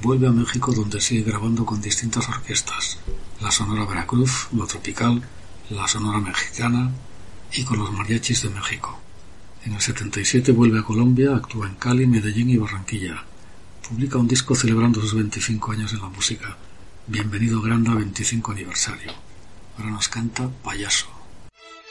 Vuelve a México, donde sigue grabando con distintas orquestas, la Sonora Veracruz, la Tropical, la Sonora Mexicana y con los Mariachis de México. En el 77 vuelve a Colombia, actúa en Cali, Medellín y Barranquilla. Publica un disco celebrando sus 25 años en la música. Bienvenido Granda, 25 aniversario. Ahora nos canta Payaso.